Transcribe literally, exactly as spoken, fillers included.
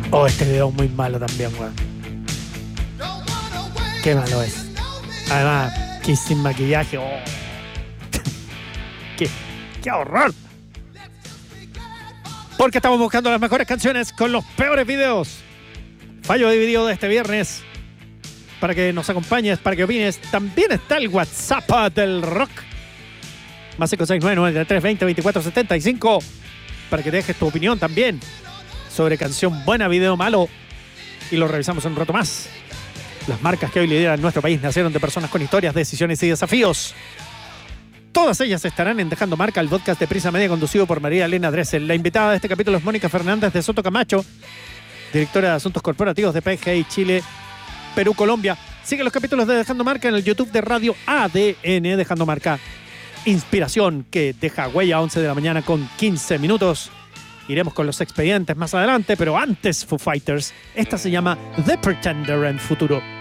Oh, este video es muy malo también, weón. Qué malo es. Además, que sin maquillaje. Oh. qué, qué horror. Porque estamos buscando las mejores canciones con los peores videos. Fallo dividido de este viernes. Para que nos acompañes, para que opines. También está el WhatsApp del rock. Más cinco seis nueve nueve tres dos cero dos cuatro siete cinco. Para que dejes tu opinión también sobre canción buena, video malo. Y lo revisamos en un rato más. Las marcas que hoy lideran nuestro país nacieron de personas con historias, decisiones y desafíos. Todas ellas estarán en Dejando Marca, el podcast de Prisa Media conducido por María Elena Dressel. La invitada de este capítulo es Mónica Fernández de Soto Camacho, directora de Asuntos Corporativos de P G I Chile, Perú, Colombia. Sigue los capítulos de Dejando Marca en el YouTube de Radio A D N. Dejando Marca, inspiración que deja huella a once de la mañana con quince minutos. Iremos con los expedientes más adelante, pero antes Foo Fighters. Esta se llama The Pretender en futuro.